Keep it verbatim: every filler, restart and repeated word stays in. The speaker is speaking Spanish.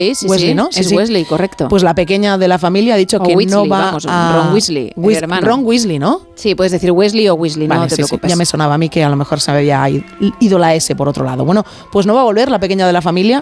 Sí, sí, Wesley, sí, ¿no? es sí, Wesley, correcto. Pues la pequeña de la familia ha dicho o que Weasley, no va vamos, a... Ron Weasley, el Weas- hermano. Ron Weasley, ¿no? Sí, puedes decir Wesley o Weasley, Vale, no te sí, sí, preocupes. ya me sonaba a mí que a lo mejor se había ido la S por otro lado. Bueno, pues no va a volver la pequeña de la familia